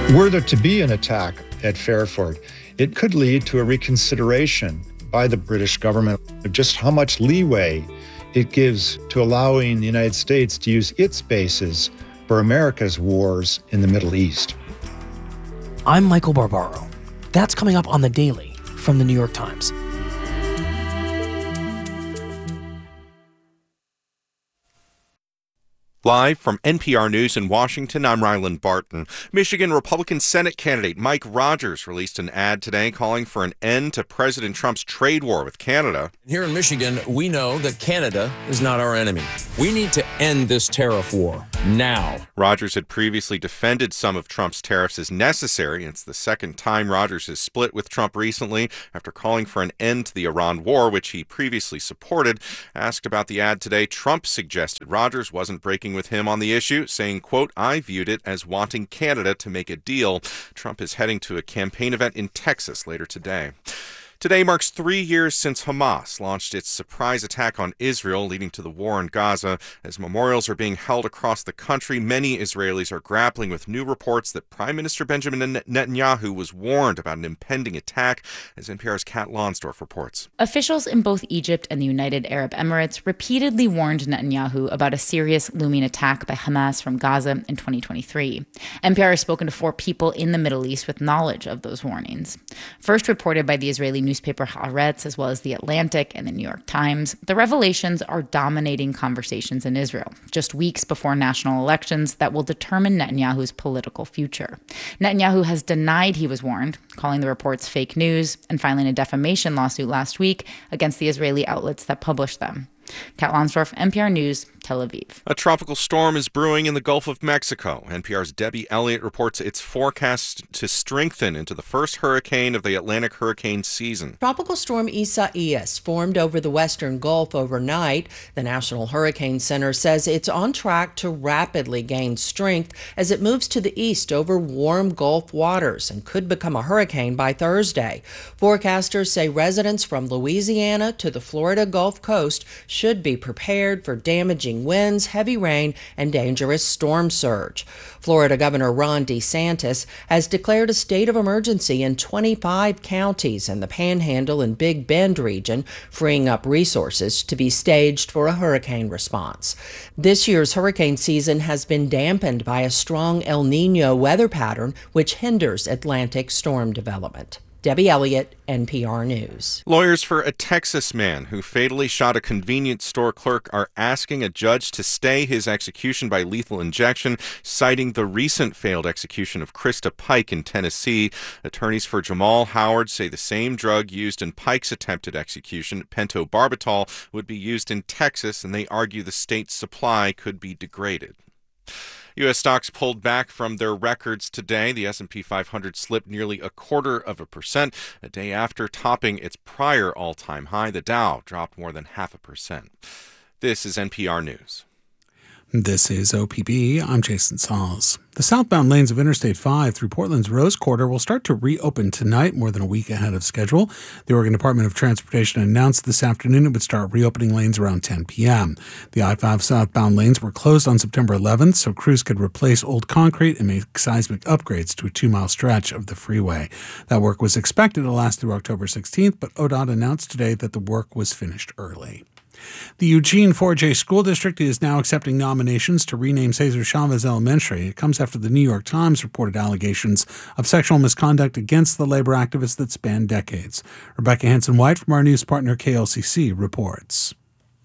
Were there to be an attack at Fairford, it could lead to a reconsideration by the British government of just how much leeway it gives to allowing the United States to use its bases for America's wars in the Middle East. I'm Michael Barbaro. That's coming up on The Daily from The New York Times. Live from NPR News in Washington, I'm Ryland Barton. Michigan Republican Senate candidate Mike Rogers released an ad today calling for an end to President Trump's trade war with Canada. Here in Michigan, we know that Canada is not our enemy. We need to end this tariff war now. Rogers had previously defended some of Trump's tariffs as necessary. It's the second time Rogers has split with Trump recently after calling for an end to the Iran war, which he previously supported. Asked about the ad today, Trump suggested Rogers wasn't breaking with him on the issue, saying, quote, "I viewed it as wanting Canada to make a deal." Trump is heading to a campaign event in Texas later today. Today marks 3 years since Hamas launched its surprise attack on Israel, leading to the war in Gaza. As memorials are being held across the country, many Israelis are grappling with new reports that Prime Minister Benjamin Netanyahu was warned about an impending attack, as NPR's Kat Lonsdorf reports. Officials in both Egypt and the United Arab Emirates repeatedly warned Netanyahu about a serious looming attack by Hamas from Gaza in 2023. NPR has spoken to 4 people in the Middle East with knowledge of those warnings. First reported by the Israeli newspaper Haaretz, as well as The Atlantic and the New York Times, the revelations are dominating conversations in Israel, just weeks before national elections that will determine Netanyahu's political future. Netanyahu has denied he was warned, calling the reports fake news and filing a defamation lawsuit last week against the Israeli outlets that published them. Kat Lonsdorf, NPR News, Tel Aviv. A tropical storm is brewing in the Gulf of Mexico. NPR's Debbie Elliott reports it's forecast to strengthen into the first hurricane of the Atlantic hurricane season. Tropical storm Isaias formed over the western Gulf overnight. The National Hurricane Center says it's on track to rapidly gain strength as it moves to the east over warm Gulf waters and could become a hurricane by Thursday. Forecasters say residents from Louisiana to the Florida Gulf Coast should be prepared for damaging winds, heavy rain, and dangerous storm surge. Florida Governor Ron DeSantis has declared a state of emergency in 25 counties in the Panhandle and Big Bend region, freeing up resources to be staged for a hurricane response. This year's hurricane season has been dampened by a strong El Niño weather pattern, which hinders Atlantic storm development. Debbie Elliott, NPR News. Lawyers for a Texas man who fatally shot a convenience store clerk are asking a judge to stay his execution by lethal injection, citing the recent failed execution of Krista Pike in Tennessee. Attorneys for Jamal Howard say the same drug used in Pike's attempted execution, pentobarbital, would be used in Texas, and they argue the state's supply could be degraded. U.S. stocks pulled back from their records today. The S&P 500 slipped nearly 0.25%, a day after topping its prior all-time high. The Dow dropped more than 0.5%. This is NPR News. This is OPB. I'm Jason Sauls. The southbound lanes of Interstate 5 through Portland's Rose Quarter will start to reopen tonight, more than a week ahead of schedule. The Oregon Department of Transportation announced this afternoon it would start reopening lanes around 10 p.m. The I-5 southbound lanes were closed on September 11th, so crews could replace old concrete and make seismic upgrades to a 2-mile stretch of the freeway. That work was expected to last through October 16th, but ODOT announced today that the work was finished early. The Eugene 4J School District is now accepting nominations to rename Cesar Chavez Elementary. It comes after the New York Times reported allegations of sexual misconduct against the labor activists that span decades. Rebecca Hanson-White from our news partner KLCC reports.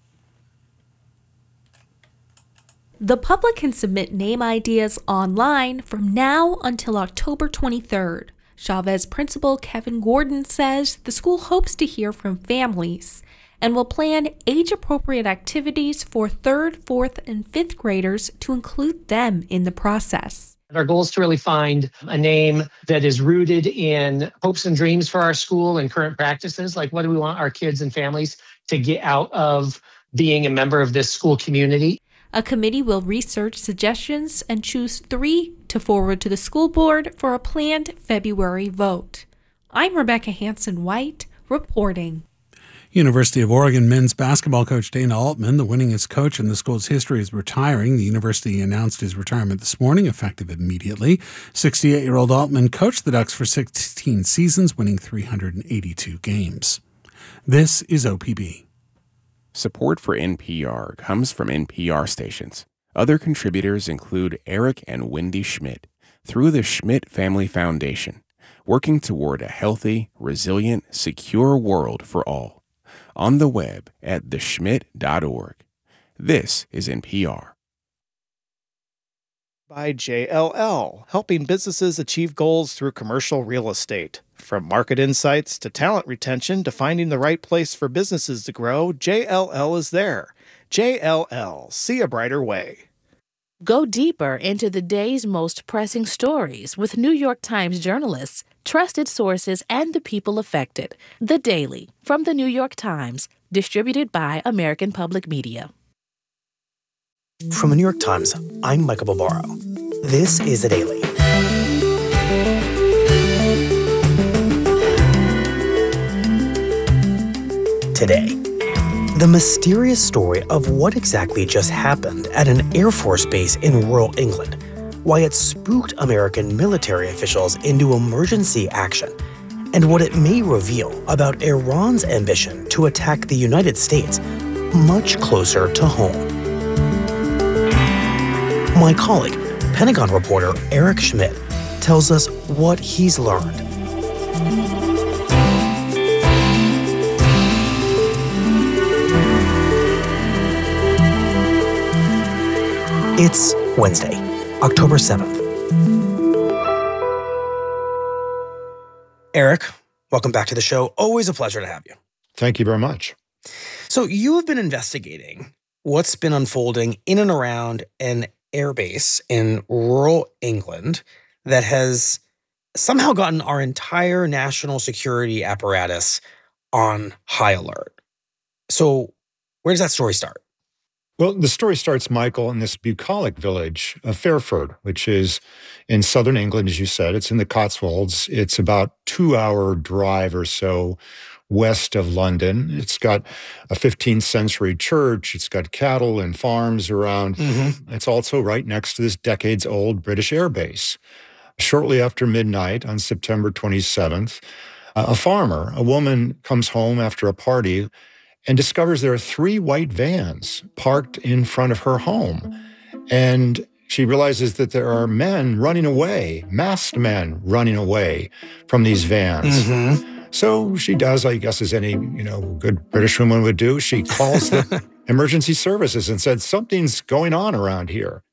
The public can submit name ideas online from now until October 23rd. Chavez principal Kevin Gordon says the school hopes to hear from families and will plan age-appropriate activities for 3rd, 4th, and 5th graders to include them in the process. Our goal is to really find a name that is rooted in hopes and dreams for our school and current practices. Like, what do we want our kids and families to get out of being a member of this school community? A committee will research suggestions and choose 3 to forward to the school board for a planned February vote. I'm Rebecca Hanson-White, reporting. University of Oregon men's basketball coach Dana Altman, the winningest coach in the school's history, is retiring. The university announced his retirement this morning, effective immediately. 68-year-old Altman coached the Ducks for 16 seasons, winning 382 games. This is OPB. Support for NPR comes from NPR stations. Other contributors include Eric and Wendy Schmidt through the Schmidt Family Foundation, working toward a healthy, resilient, secure world for all. On the web at theschmidt.org. This is NPR. By JLL, helping businesses achieve goals through commercial real estate. From market insights to talent retention to finding the right place for businesses to grow, JLL is there. JLL, see a brighter way. Go deeper into the day's most pressing stories with New York Times journalists, trusted sources, and the people affected. The Daily from the New York Times, distributed by American Public Media. From the New York Times, I'm Michael Barbaro. This is The Daily. Today, the mysterious story of what exactly just happened at an Air Force base in rural England, why it spooked American military officials into emergency action, and what it may reveal about Iran's ambition to attack the United States much closer to home. My colleague, Pentagon reporter Eric Schmidt, tells us what he's learned. It's Wednesday, October 7th. Eric, welcome back to the show. Always a pleasure to have you. Thank you very much. So you have been investigating what's been unfolding in and around an airbase in rural England that has somehow gotten our entire national security apparatus on high alert. So where does that story start? Well, the story starts, Michael, in this bucolic village of Fairford, which is in southern England, as you said. It's in the Cotswolds. It's about 2-hour drive or so west of London. It's got a 15th century church. It's got cattle and farms around. Mm-hmm. It's also right next to this decades-old British air base. Shortly after midnight on September 27th, a farmer, a woman, comes home after a party and discovers there are 3 white vans parked in front of her home. And she realizes that there are men running away, masked men running away from these vans. Mm-hmm. So she does, I guess, as any, good British woman would do. She calls the emergency services and said, something's going on around here.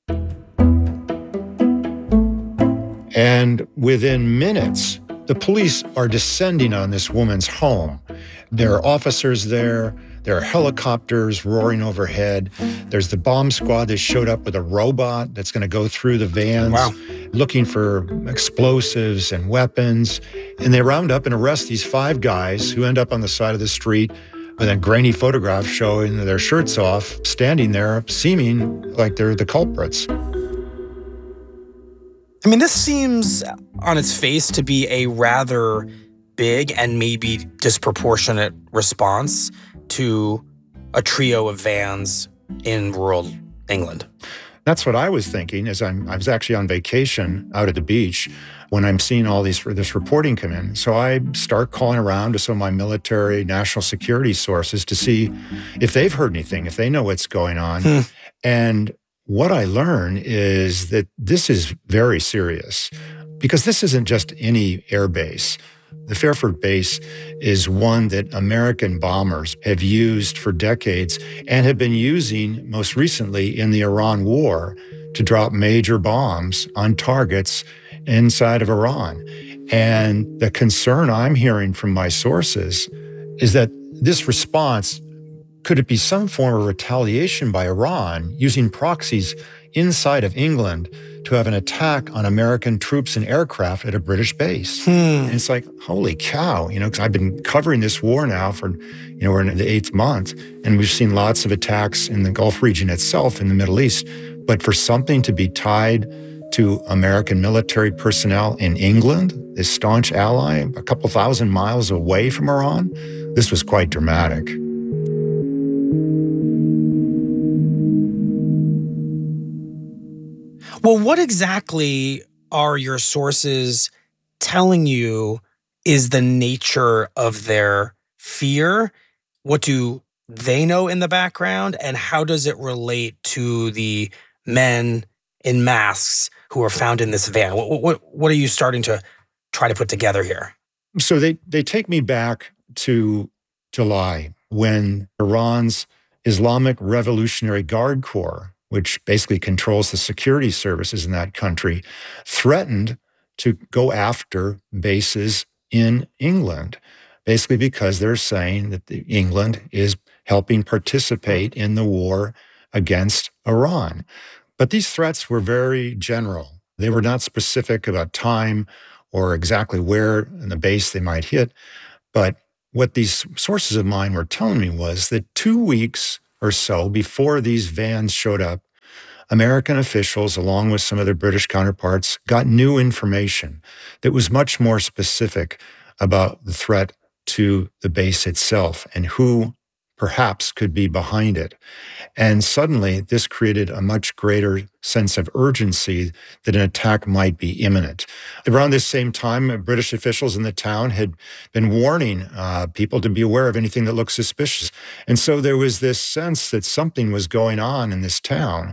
And within minutes, the police are descending on this woman's home. There are officers there. There are helicopters roaring overhead. There's the bomb squad that showed up with a robot that's going to go through the vans, looking for explosives and weapons. And they round up and arrest these 5 guys who end up on the side of the street with a grainy photograph showing their shirts off, standing there, seeming like they're the culprits. I mean, this seems on its face to be a rather big and maybe disproportionate response to a trio of vans in rural England. That's what I was thinking as I was actually on vacation out at the beach when I'm seeing all this reporting come in. So I start calling around to some of my military national security sources to see if they've heard anything, if they know what's going on. And what I learn is that this is very serious because this isn't just any air base. The Fairford base is one that American bombers have used for decades and have been using most recently in the Iran war to drop major bombs on targets inside of Iran. And the concern I'm hearing from my sources is that this response, could it be some form of retaliation by Iran using proxies inside of England to have an attack on American troops and aircraft at a British base? And it's like, holy cow, because I've been covering this war now for, we're in the 8th month, and we've seen lots of attacks in the Gulf region itself in the Middle East. But for something to be tied to American military personnel in England, this staunch ally, a couple thousand miles away from Iran. This was quite dramatic. Well, what exactly are your sources telling you is the nature of their fear? What do they know in the background? And how does it relate to the men in masks who are found in this van? What are you starting to try to put together here? So they take me back to July when Iran's Islamic Revolutionary Guard Corps, which basically controls the security services in that country, threatened to go after bases in England, basically because they're saying that England is helping participate in the war against Iran. But these threats were very general. They were not specific about time or exactly where in the base they might hit. But what these sources of mine were telling me was that 2 weeks or so before these vans showed up, American officials, along with some of their British counterparts, got new information that was much more specific about the threat to the base itself and who perhaps could be behind it. And suddenly, this created a much greater sense of urgency that an attack might be imminent. Around this same time, British officials in the town had been warning people to be aware of anything that looked suspicious. And so there was this sense that something was going on in this town,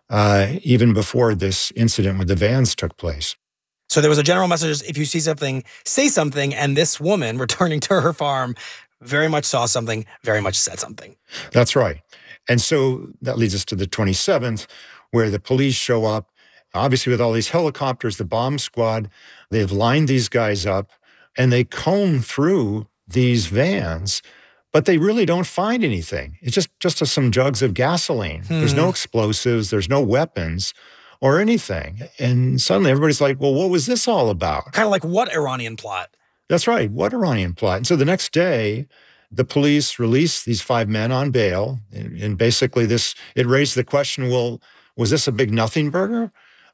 even before this incident with the vans took place. So there was a general message, if you see something, say something, and this woman returning to her farm very much saw something, very much said something. That's right. And so that leads us to the 27th, where the police show up, obviously with all these helicopters, the bomb squad. They've lined these guys up, and they comb through these vans, but they really don't find anything. It's just some jugs of gasoline. There's no explosives. There's no weapons or anything. And suddenly everybody's like, well, what was this all about? Kind of like, what Iranian plot? That's right. What Iranian plot? And so the next day, the police released these 5 men on bail. And basically it raised the question, well, was this a big nothing burger?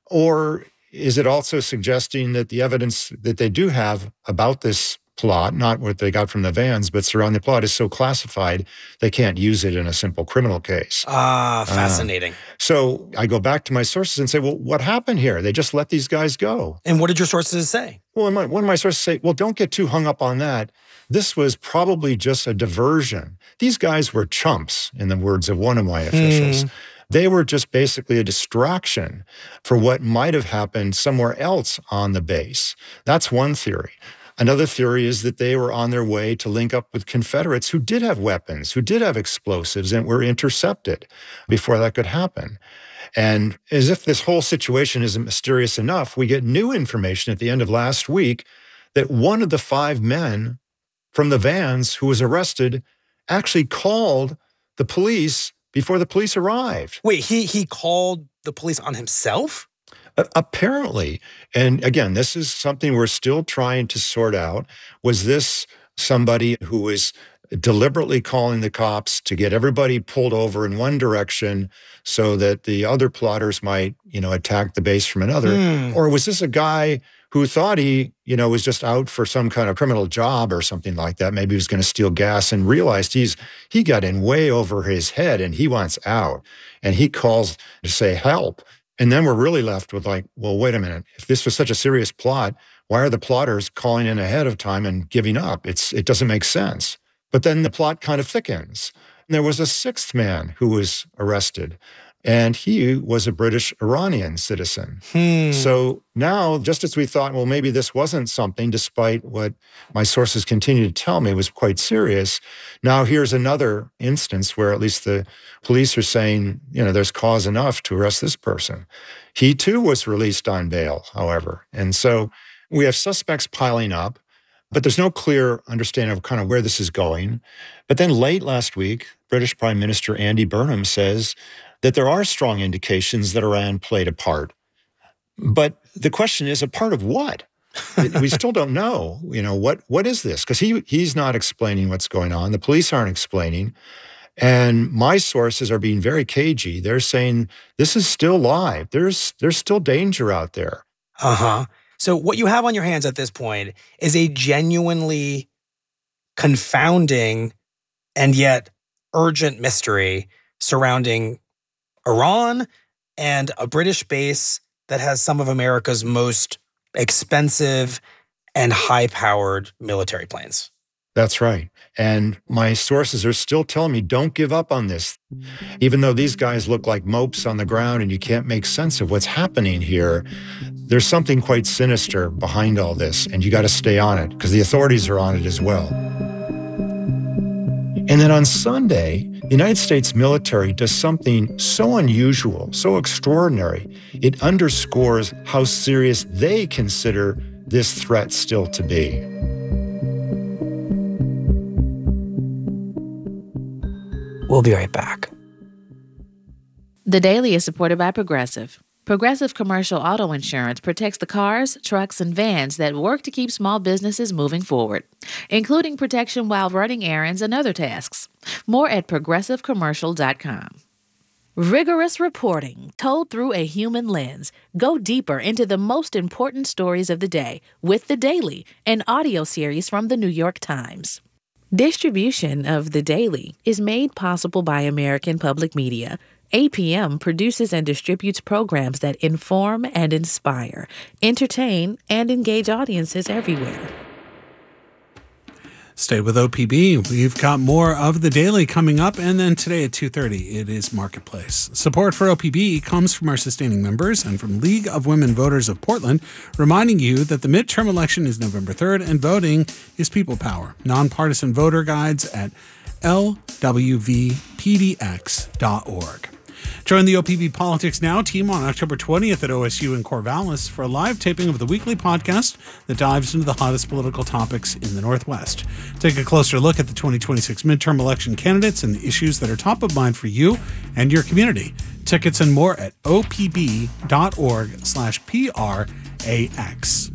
Or is it also suggesting that the evidence that they do have about this plot, not what they got from the vans, but surrounding the plot, is so classified they can't use it in a simple criminal case? Fascinating. So I go back to my sources and say, well, what happened here? They just let these guys go. And what did your sources say? Well, one of my sources say, well, don't get too hung up on that. This was probably just a diversion. These guys were chumps, in the words of one of my officials. They were just basically a distraction for what might have happened somewhere else on the base. That's one theory. Another theory is that they were on their way to link up with Confederates who did have weapons, who did have explosives, and were intercepted before that could happen. And as if this whole situation isn't mysterious enough, we get new information at the end of last week that one of the 5 men from the vans who was arrested actually called the police before the police arrived. Wait, he called the police on himself? Apparently. And again, this is something we're still trying to sort out. Was this somebody who was deliberately calling the cops to get everybody pulled over in one direction so that the other plotters might, attack the base from another? Or was this a guy who thought he, was just out for some kind of criminal job or something like that? Maybe he was going to steal gas and realized he got in way over his head and he wants out. And he calls to say help. And then we're really left with like, well, wait a minute. If this was such a serious plot, why are the plotters calling in ahead of time and giving up? It doesn't make sense. But then the plot kind of thickens. And there was a 6th man who was arrested, and he was a British Iranian citizen. So now, just as we thought, well, maybe this wasn't something, despite what my sources continue to tell me was quite serious, now here's another instance where at least the police are saying, there's cause enough to arrest this person. He too was released on bail, however. And so we have suspects piling up, but there's no clear understanding of kind of where this is going. But then late last week, British Prime Minister Andy Burnham says that there are strong indications that Iran played a part. But the question is, a part of what? We still don't know, what is this? Because he's not explaining what's going on. The police aren't explaining. And my sources are being very cagey. They're saying this is still live. There's still danger out there. Uh-huh. So what you have on your hands at this point is a genuinely confounding and yet urgent mystery surrounding Iran and a British base that has some of America's most expensive and high-powered military planes. That's right. And my sources are still telling me, don't give up on this. Even though these guys look like mopes on the ground and you can't make sense of what's happening here, there's something quite sinister behind all this, and you got to stay on it because the authorities are on it as well. And then on Sunday, the United States military does something so unusual, so extraordinary. It underscores how serious they consider this threat still to be. We'll be right back. The Daily is supported by Progressive. Progressive Commercial Auto Insurance protects the cars, trucks, and vans that work to keep small businesses moving forward, including protection while running errands and other tasks. More at progressivecommercial.com. Rigorous reporting told through a human lens. Go deeper into the most important stories of the day with The Daily, an audio series from the New York Times. Distribution of The Daily is made possible by American Public Media. APM produces and distributes programs that inform and inspire, entertain, and engage audiences everywhere. Stay with OPB. We've got more of The Daily coming up, and then today at 2:30, it is Marketplace. Support for OPB comes from our sustaining members and from League of Women Voters of Portland, reminding you that the midterm election is November 3rd and voting is people power. Nonpartisan voter guides at lwvpdx.org. Join the OPB Politics Now team on October 20th at OSU in Corvallis for a live taping of the weekly podcast that dives into the hottest political topics in the Northwest. Take a closer look at the 2026 midterm election candidates and the issues that are top of mind for you and your community. Tickets and more at opb.org/prax.